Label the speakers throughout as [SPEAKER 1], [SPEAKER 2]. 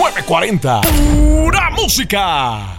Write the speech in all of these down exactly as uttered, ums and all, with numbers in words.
[SPEAKER 1] nueve cuarenta. ¡Pura música!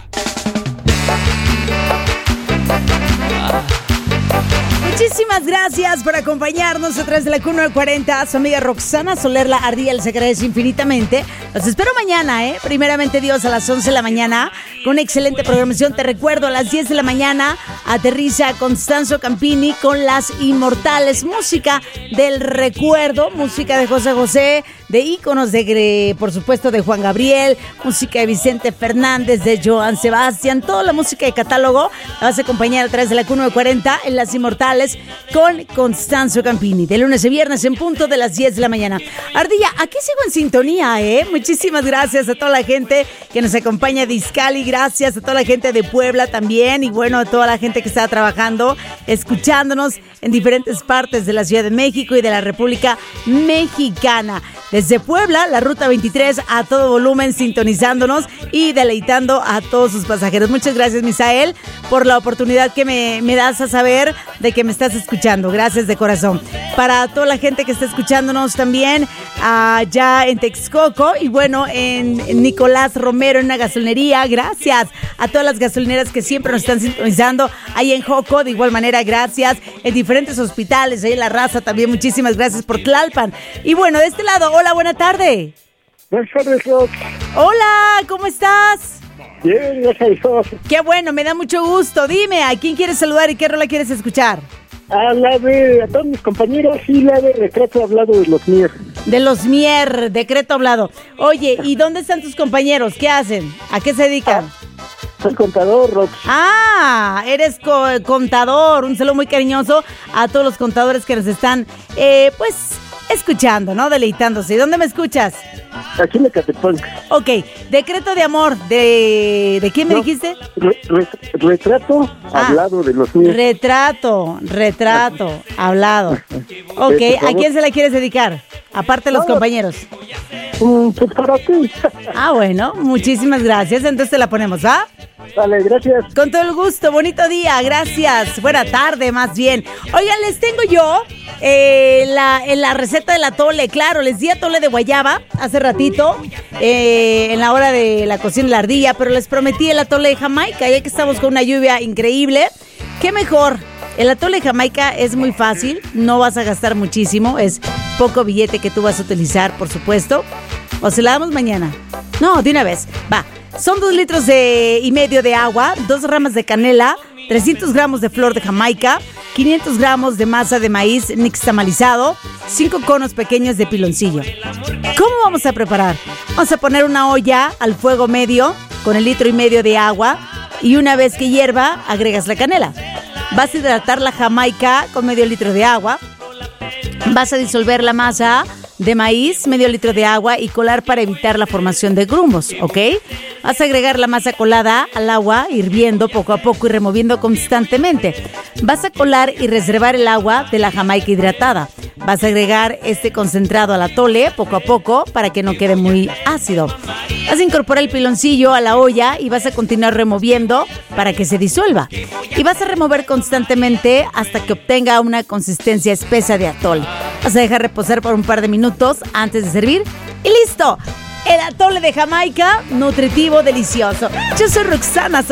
[SPEAKER 2] Muchísimas gracias por acompañarnos a través de la Q nueve cuarenta. Su amiga Roxana Soler, la ardilla, les agradece infinitamente. Los espero mañana, ¿eh? Primeramente Dios, a las once de la mañana, con una excelente programación. Te recuerdo, a las diez de la mañana aterriza Constanzo Campini con Las Inmortales. Música del recuerdo, música de José José, de íconos de, por supuesto, de Juan Gabriel, música de Vicente Fernández, de Joan Sebastián, toda la música de catálogo la vas a acompañar a través de la Q nueve cuarenta en Las Inmortales con Constanzo Campini, de lunes a viernes en punto de las diez de la mañana. Ardilla, aquí sigo en sintonía, ¿eh? Muchísimas gracias a toda la gente que nos acompaña de Izcali, gracias a toda la gente de Puebla también, y bueno, a toda la gente que está trabajando, escuchándonos en diferentes partes de la Ciudad de México y de la República Mexicana. Desde Puebla, la Ruta veintitrés a todo volumen, sintonizándonos y deleitando a todos sus pasajeros. Muchas gracias, Misael, por la oportunidad que me, me das a saber de que me estás escuchando. Gracias de corazón. Para toda la gente que está escuchándonos también allá en Texcoco y bueno, en Nicolás Romero, en una gasolinería, gracias. A todas las gasolineras que siempre nos están sintonizando, ahí en Joco, de igual manera, gracias. En diferentes hospitales, ahí en La Raza también, muchísimas gracias por Tlalpan. Y bueno, de este lado, hola, buena tarde.
[SPEAKER 3] Buenas tardes, Rox.
[SPEAKER 2] Hola, ¿cómo estás?
[SPEAKER 3] Bien, gracias a Dios.
[SPEAKER 2] Qué bueno, me da mucho gusto. Dime, ¿a quién quieres saludar y qué rola quieres escuchar?
[SPEAKER 3] A la de a todos mis compañeros y la de Retrato Hablado de los Mier.
[SPEAKER 2] De los Mier, decreto hablado. Oye, ¿y dónde están tus compañeros? ¿Qué hacen? ¿A qué se dedican?
[SPEAKER 3] Ah, soy contador, Rox.
[SPEAKER 2] Ah, eres co- contador. Un saludo muy cariñoso a todos los contadores que nos están, eh, pues, escuchando, ¿no? Deleitándose. ¿Y dónde me escuchas?
[SPEAKER 3] Aquí en Ecatepec.
[SPEAKER 2] Ok, decreto de amor, ¿de, ¿de quién me
[SPEAKER 3] No,
[SPEAKER 2] dijiste?
[SPEAKER 3] Re, re, retrato
[SPEAKER 2] Ah,
[SPEAKER 3] Hablado de los Mier.
[SPEAKER 2] Retrato, retrato, hablado. Ok, ¿a quién se la quieres dedicar? Aparte de los
[SPEAKER 3] No.
[SPEAKER 2] compañeros.
[SPEAKER 3] Mm, pues para ti.
[SPEAKER 2] Ah, bueno, muchísimas gracias. Entonces te la ponemos, ¿va?
[SPEAKER 3] Vale, gracias.
[SPEAKER 2] Con todo el gusto, bonito día, gracias. Buena tarde, más bien. Oigan, les tengo yo eh, la, en la receta del atole. Claro, les di atole de guayaba hace ratito, eh, en la hora de la cocina de la ardilla, pero les prometí el atole de Jamaica, ya que estamos con una lluvia increíble. ¿Qué mejor? El atole de Jamaica es muy fácil, no vas a gastar muchísimo, es poco billete que tú vas a utilizar, por supuesto. ¿O se la damos mañana? No, de una vez, va. Son dos litros de, y medio de agua, dos ramas de canela, trescientos gramos de flor de Jamaica, quinientos gramos de masa de maíz nixtamalizado, cinco conos pequeños de piloncillo. ¿Cómo vamos a preparar? Vamos a poner una olla al fuego medio con el litro y medio de agua y una vez que hierva, agregas la canela. Vas a hidratar la Jamaica con medio litro de agua. Vas a disolver la masa de maíz, medio litro de agua y colar para evitar la formación de grumos, ¿ok? Vas a agregar la masa colada al agua, hirviendo poco a poco y removiendo constantemente. Vas a colar y reservar el agua de la Jamaica hidratada. Vas a agregar este concentrado al atole poco a poco para que no quede muy ácido. Vas a incorporar el piloncillo a la olla y vas a continuar removiendo para que se disuelva. Y vas a remover constantemente hasta que obtenga una consistencia espesa de atole. Vas a dejar reposar por un par de minutos antes de servir y ¡listo! El atole de Jamaica, nutritivo, delicioso. Yo soy Roxana Soler.